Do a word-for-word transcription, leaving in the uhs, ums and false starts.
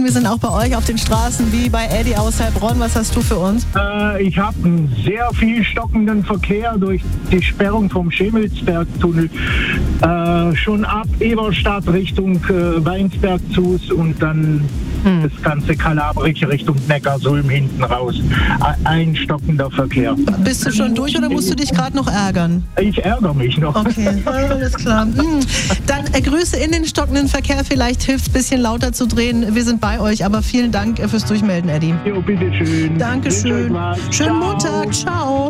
Wir sind auch bei euch auf den Straßen wie bei Eddie aus Heilbronn. Was hast du für uns? Äh, ich habe einen sehr viel stockenden Verkehr durch die Sperrung vom Schemelsbergtunnel. Äh, schon ab Eberstadt Richtung äh, Weinsberg zu und dann hm. das ganze Kalabrik Richtung Neckarsulm hinten raus. Ein stockender Verkehr. Bist du schon durch oder musst du dich gerade noch ärgern? Ich ärgere mich noch. Okay, alles klar. Dann äh, Grüße in den stockenden Verkehr. Vielleicht hilft es ein bisschen lauter zu drehen. Wir sind bei euch, aber vielen Dank fürs Durchmelden, Eddie. Jo, bitteschön. Dankeschön. Schönen Montag. Ciao.